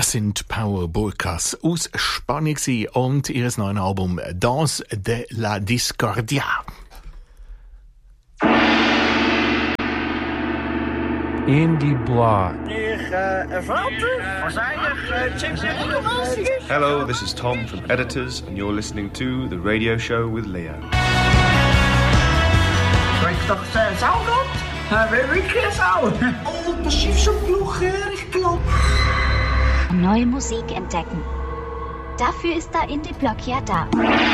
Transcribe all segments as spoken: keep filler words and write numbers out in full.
Das sind Power Burkas aus Spanien und ihres neuen Album Danse de la Discordia. Indie Block. Hello, this is Tom from Editors, and you're listening to The Radio Show with Leo. Spreekt toch Sauerland? Wer wirklich Sau? Oh, das Schiff schon Blucher, ich glaub. Neue Musik entdecken. Dafür ist der Indie Block ja da.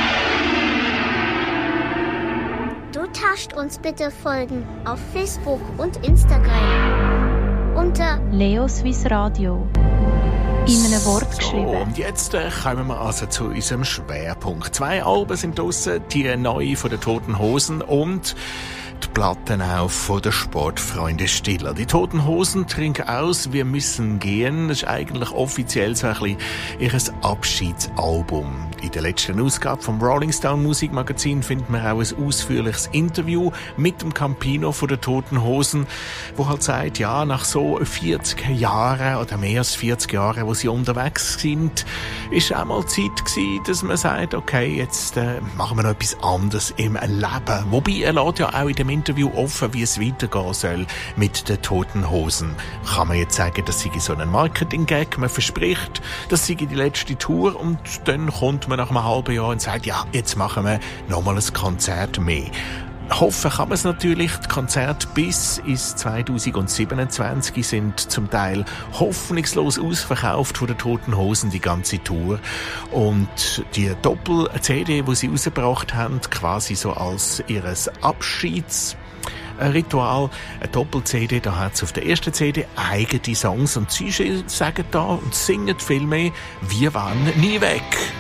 Du tascht uns bitte folgen auf Facebook und Instagram unter Leo Swiss Radio. In einem Wort so, geschrieben. Und jetzt äh, kommen wir also zu unserem Schwerpunkt. Zwei Alben sind draussen, die neue von den Toten Hosen und die Platten auch von der Sportfreunde Stiller. Die Toten Hosen trinken aus, wir müssen gehen. Das ist eigentlich offiziell so ein bisschen ihr Abschiedsalbum. In der letzten Ausgabe vom Rolling Stone Musikmagazin findet man auch ein ausführliches Interview mit dem Campino von den Toten Hosen, wo halt sagt, ja, nach so vierzig Jahren oder mehr als vierzig Jahren, wo sie unterwegs sind, ist auch mal Zeit gewesen, dass man sagt, okay, jetzt äh, machen wir noch etwas anderes im Leben. Wobei er lässt ja auch in dem Interview offen, wie es weitergehen soll mit den Toten Hosen. Kann man jetzt sagen, das sei so ein Marketing-Gag, man verspricht, das sei die letzte Tour und dann kommt man nach einem halben Jahr und sagt, ja, jetzt machen wir nochmal ein Konzert mehr. Hoffen kann man es natürlich. Die Konzerte bis ins zwanzig siebenundzwanzig sind zum Teil hoffnungslos ausverkauft von den Toten Hosen, die ganze Tour. Und die Doppel-C D, die sie rausgebracht haben, quasi so als ihres Abschieds Ritual, eine Doppel-C D, da hat es auf der ersten C D eigene Songs und sie sagen da und singen viel mehr, wir waren nie weg.